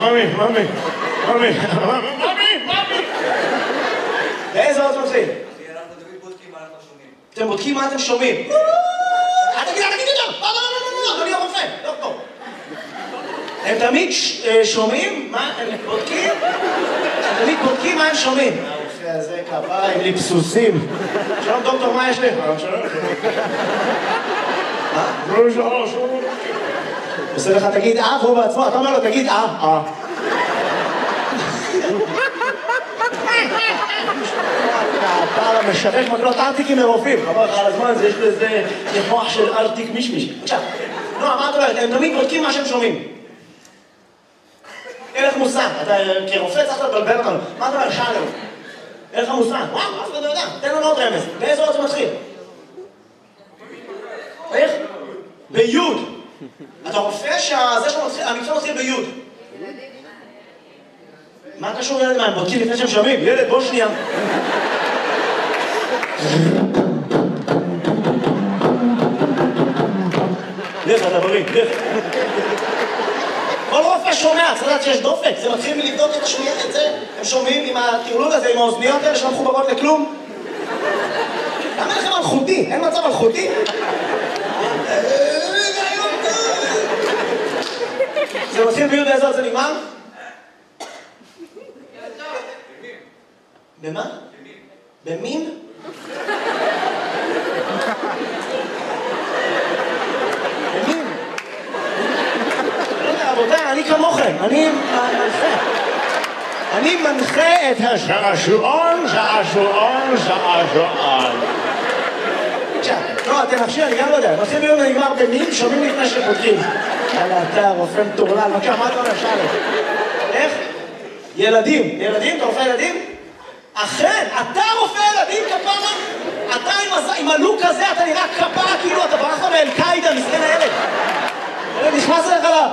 ממי. באיזה עוד מתחיל? אנחנו תמיד בודקים מה אנחנו שומעים. אתם בודקים מה אתם שומעים. תגיד יותר. לא, אדוני הרופא, דוקטור. הם תמיד שומעים מה הם בודקים? הם תמיד בודקים מה הם שומעים. הרופא הזה כפיים לי פסוסים. שלום דוקטור, מה יש לך? שלום. שלום. עושה לך תגיד והוא בעצמו, אתה אומר לו תגיד אתה משווק מקלות ארטיקים מרופאים, חבל לך על הזמן, יש לזה מוח של ארטיק מישמיש. בבקשה, נועה, מה את אומרת? הם תמיד בודקים מה שהם שומעים. אין לך מושג, אתה כרופא צריך לבלבל אותנו. מה אתה אומר? שאלנו. אין לך מושג. וואו, אף אחד לא יודע. תן לנו עוד רמז. באיזה עוד זה מתחיל? איך? ביוד. אתה רופא שהמקצוע מתחיל ביוד. מה קשור ילד? מה, הם בודקים לפני שהם שומעים? ילד, בוא שנייה. לך, אתה בריא, לך. כל רופא שומע, צריך לדעת שיש דופק, זה מתחיל מלבדוק את השמיעה, את זה. הם שומעים עם הטרלול הזה, עם האוזניות האלה שלא מחוברות לכלום. למה לכם מלכותי? אין מצב מלכותי? זה מתחיל ביוד איזה עוד זה נגמר? במה? במין? במין? רבותיי, אני כמוכם, אני מנחה את השעשועון. לא, אתם נפשי, אני גם לא יודע. מתחיל ביום ונגמר במין, שומעים לפני שפותחים. יאללה, אתה רופא מטורלל, בבקשה, מה אתה אומר? שאלה. איך? ילדים. ילדים? אתה רופא ילדים? אכן, אתה רופא ילדים כפרה? אתה עם הלוק הזה, אתה נראה כפרה כאילו אתה ברחת מאל-קאידה, מסכן הילד. ילד נכנס אליך לה...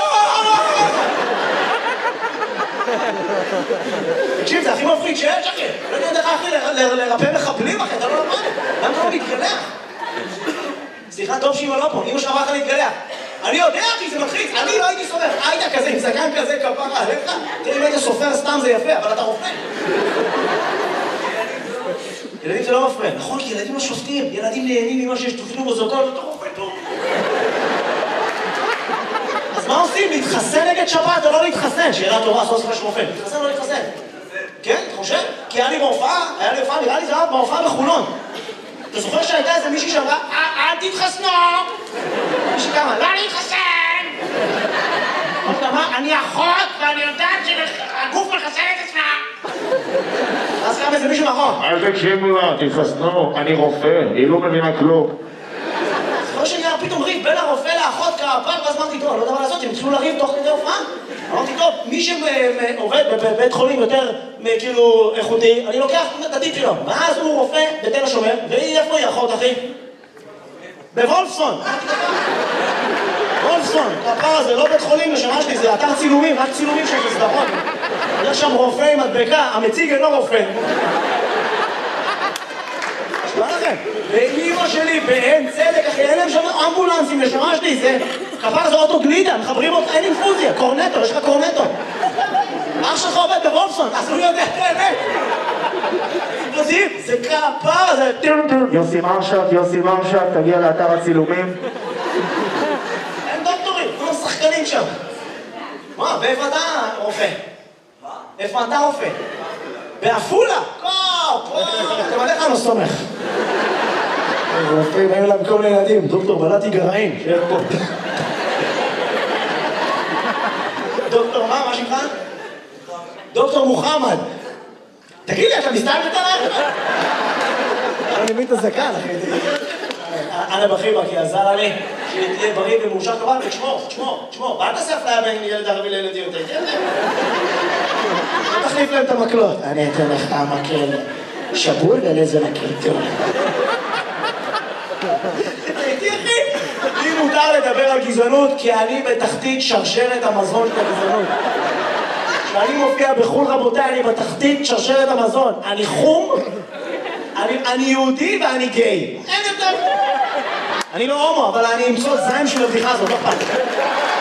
תקשיב, זה הכי מפחיד שיש, אחי. לא יודע איך אחי לרפא מחבלים, אחי, אתה לא למד. למה אתה לא מתגלח? סליחה, טוב שאמא לא פה, אמא שלך אמרה לך להתגלח. אני יודע, אחי, זה מלחיץ. אני לא הייתי סופר. היית כזה, עם זקן כזה, כפרה עליך. תראה, אם היית סופר סתם זה יפה, אבל אתה רופא. ילדים זה לא מפריע. נכון, כי ילדים לא שופטים. ילדים נהנים ממה שיש תוכנו בזוגות, אתה רופא טוב. אז מה עושים? להתחסן נגד שבת או לא להתחסן? שאלה טובה, סוף סוף יש רופא. להתחסן או לא להתחסן? כן, אתה חושב? כי היה לי בהופעה, נראה לי זה היה בהופעה בחולון. אתה זוכר שהייתה איזה מישהי שאמרה, אל תתחסנו! מישהי כמה, לא להתחסן! עוד אמרה, אני אחות ואני יודעת שהגוף מחסן את עצמה! אז קם איזה מישהו נכון. אל תקשיבו לה, תתחסנו, אני רופא, היא לא מבינה כלום. זוכר שנהיה פתאום ריב בין הרופא לאחות כפר, ואז אמרתי, טוב, לא יודע מה לעשות, הם התחילו לריב תוך כדי הופעה. אמרתי, טוב, מי שעובד בבית חולים יותר כאילו איכותי, אני לוקח את הטיפ שלו. ואז הוא רופא בתל השומר, והיא איפה היא אחות, אחי? בוולפסון. וולפסון, הפר הזה, לא בית חולים לשמה שלי, זה אתר צילומים, רק צילומים של סדרות. יש שם רופא עם מדבקה, המציג אינו רופא. שמה לכם? ואימא שלי באין צדק, אחי, אין להם שם אמבולנסים לשמה שלי, זה כפר זה אוטו גלידה, מחברים אותך, אין אינפוזיה, קורנטו, יש לך קורנטו. אח שלך עובד בוולפסון, אז הוא יודע את האמת. זה כפר, זה... יוסי מרשת, תגיע לאתר הצילומים. אין דוקטורים, כולם שחקנים שם. מה, באיפה אתה רופא? מה? איפה אתה רופא? בעפולה? אתם עליך לא סומך. רופאים, היו להם כל מיני ילדים, דוקטור בלעתי גרעין, שיהיה פה. דוקטור מה שמך? דוקטור מוחמד. תגיד לי, אתה מסתיים בתנ"ך? אני מבין את הזקן, אחי. אנא בחיבה, כי עזר לי שתהיה בריא ומאושר כבל, ותשמור. ואל תעשה אפליה בין ילד ערבי לילד יהודי. לא תחליף להם את המקלות. אני אתן לך מקל שבול ולזה מקל טוב. הייתי אחי. לי מותר לדבר על גזענות, כי אני בתחתית שרשרת המזון של הגזענות. כשאני מופיע בחול רבותיי, אני בתחתית שרשרת המזון. אני חום, אני יהודי ואני גיי. אין יותר. אני לא הומו, אבל אני אמצוא זין של הבדיחה הזאת, לא פעם.